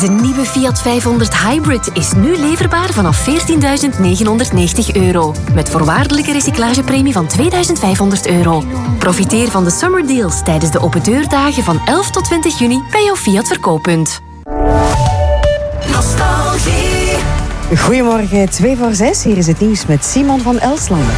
De nieuwe Fiat 500 Hybrid is nu leverbaar vanaf €14.990. Met voorwaardelijke recyclagepremie van €2.500. Profiteer van de summer deals tijdens de open deurdagen van 11 tot 20 juni bij jouw Fiat verkooppunt. Nostalgie. Goedemorgen, 5:02. Hier is het nieuws met Simon van Elslander.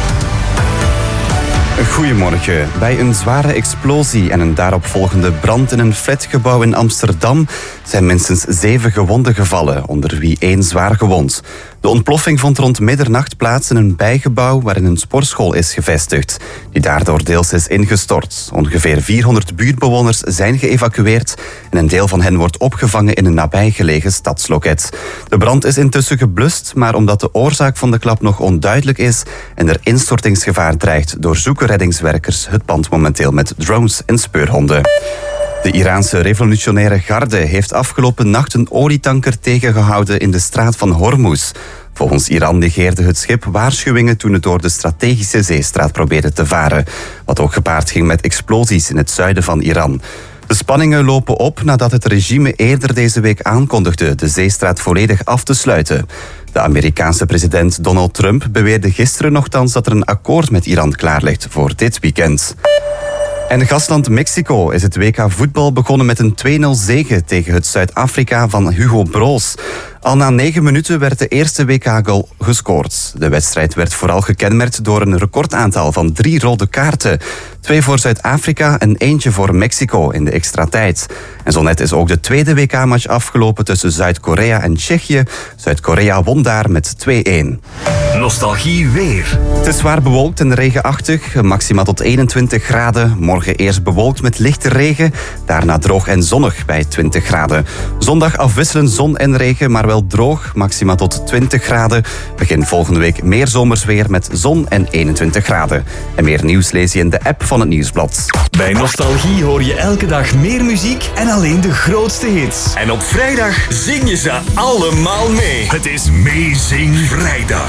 Goedemorgen. Bij een zware explosie en een daaropvolgende brand in een flatgebouw in Amsterdam zijn minstens 7 gewonden gevallen, onder wie 1 zwaar gewond. De ontploffing vond rond middernacht plaats in een bijgebouw waarin een sportschool is gevestigd, die daardoor deels is ingestort. Ongeveer 400 buurtbewoners zijn geëvacueerd en een deel van hen wordt opgevangen in een nabijgelegen stadsloket. De brand is intussen geblust, maar omdat de oorzaak van de klap nog onduidelijk is en er instortingsgevaar dreigt, doorzoeken reddingswerkers het pand momenteel met drones en speurhonden. De Iraanse revolutionaire garde heeft afgelopen nacht een olietanker tegengehouden in de straat van Hormuz. Volgens Iran negeerde het schip waarschuwingen toen het door de strategische zeestraat probeerde te varen, wat ook gepaard ging met explosies in het zuiden van Iran. De spanningen lopen op nadat het regime eerder deze week aankondigde de zeestraat volledig af te sluiten. De Amerikaanse president Donald Trump beweerde gisteren nogthans dat er een akkoord met Iran klaar ligt voor dit weekend. En gastland Mexico is het WK voetbal begonnen met een 2-0 zege tegen het Zuid-Afrika van Hugo Broos. Al na 9 minuten werd de eerste WK-goal gescoord. De wedstrijd werd vooral gekenmerkt door een recordaantal van 3 rode kaarten. 2 voor Zuid-Afrika en eentje voor Mexico in de extra tijd. En zo net is ook de tweede WK-match afgelopen tussen Zuid-Korea en Tsjechië. Zuid-Korea won daar met 2-1. Nostalgie weer. Het is zwaar bewolkt en regenachtig, maximaal tot 21 graden. Morgen eerst bewolkt met lichte regen, daarna droog en zonnig bij 20 graden. Zondag afwisselend zon en regen, maar wel droog, maximaal tot 20 graden. Begin volgende week meer zomers weer met zon en 21 graden. En meer nieuws lees je in de app van het Nieuwsblad. Bij Nostalgie hoor je elke dag meer muziek en alleen de grootste hits. En op vrijdag zing je ze allemaal mee. Het is Meezing Vrijdag.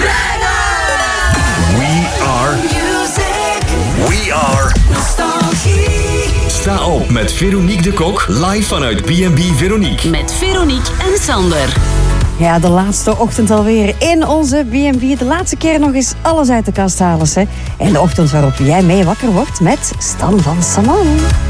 We are music. We are Nostalgie. Sta op met Veronique de Kok live vanuit B&B Veronique. Met Veronique en Sander. Ja, de laatste ochtend alweer in onze B&B. De laatste keer nog eens alles uit de kast halen. Hè. En de ochtend waarop jij mee wakker wordt met Stan van Saman.